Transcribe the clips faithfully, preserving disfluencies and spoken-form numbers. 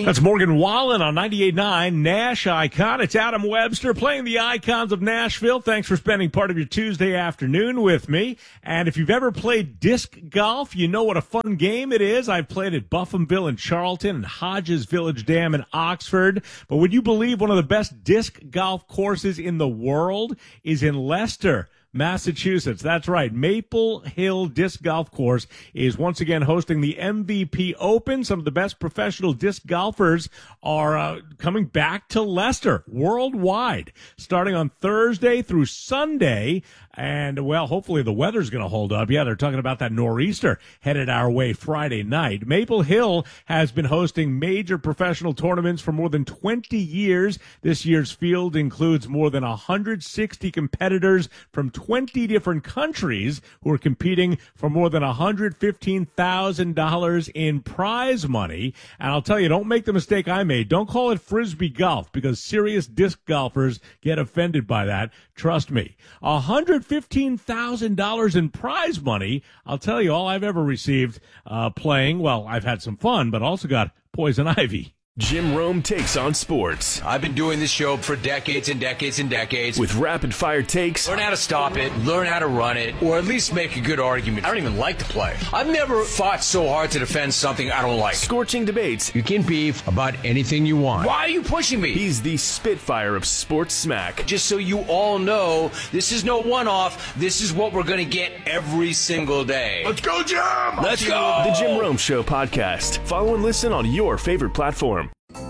me. That's Morgan Wallen on ninety-eight point nine Nash Icon. It's Adam Webster playing the icons of Nashville. Thanks for spending part of your Tuesday afternoon with me. And if you've ever played disc golf, you know what a fun game it is. I've played at Buffinville in Charlton and Hodges Village Dam in Oxford. But would you believe one of the best disc golf courses in the world is in Leicester, Massachusetts? That's right. Maple Hill Disc Golf Course is once again hosting the M V P Open. Some of the best professional disc golfers are uh, coming back to Leicester worldwide, starting on Thursday through Sunday. And, well, hopefully the weather's going to hold up. Yeah, they're talking about that nor'easter headed our way Friday night. Maple Hill has been hosting major professional tournaments for more than twenty years. This year's field includes more than one hundred sixty competitors from twenty different countries who are competing for more than one hundred fifteen thousand dollars in prize money. And I'll tell you, don't make the mistake I made. Don't call it Frisbee golf, because serious disc golfers get offended by that. Trust me. one hundred fifteen thousand dollars in prize money. I'll tell you, all I've ever received uh, playing, well, I've had some fun, but also got poison ivy. Jim Rome takes on sports. I've been doing this show for decades and decades and decades. With rapid-fire takes. Learn how to stop it, learn how to run it, or at least make a good argument. I don't even like to play. I've never fought so hard to defend something I don't like. Scorching debates. You can beef about anything you want. Why are you pushing me? He's the Spitfire of sports smack. Just so you all know, this is no one-off. This is what we're going to get every single day. Let's go, Jim! Let's go! The Jim Rome Show podcast. Follow and listen on your favorite platform.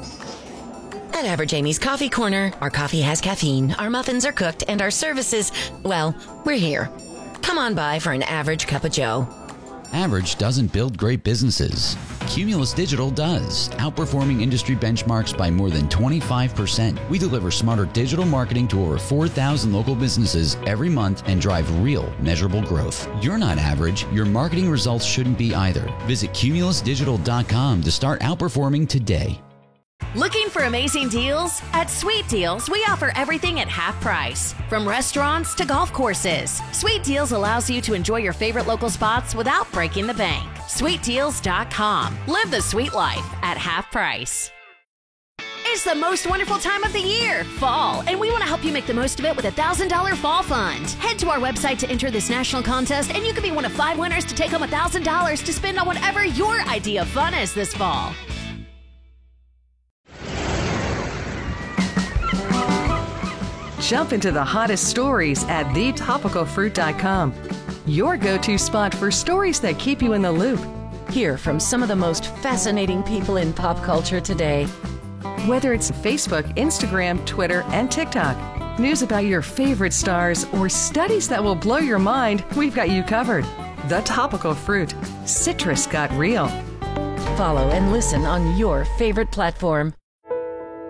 At Average Amy's Coffee Corner, our coffee has caffeine, our muffins are cooked, and our services, well, we're here. Come on by for an average cup of joe. Average doesn't build great businesses. Cumulus Digital does, outperforming industry benchmarks by more than twenty-five percent. We deliver smarter digital marketing to over four thousand local businesses every month and drive real, measurable growth. You're not average. Your marketing results shouldn't be either. Visit cumulus digital dot com to start outperforming today. Looking for amazing deals? At Sweet Deals, we offer everything at half price. From restaurants to golf courses, Sweet Deals allows you to enjoy your favorite local spots without breaking the bank. sweet deals dot com. Live the sweet life at half price. It's the most wonderful time of the year, fall, and we want to help you make the most of it with a one thousand dollars Fall Fund. Head to our website to enter this national contest, and you can be one of five winners to take home one thousand dollars to spend on whatever your idea of fun is this fall. Jump into the hottest stories at the topical fruit dot com. Your go-to spot for stories that keep you in the loop. Hear from some of the most fascinating people in pop culture today. Whether it's Facebook, Instagram, Twitter, and TikTok, news about your favorite stars, or studies that will blow your mind, we've got you covered. The Topical Fruit. Citrus got real. Follow and listen on your favorite platform.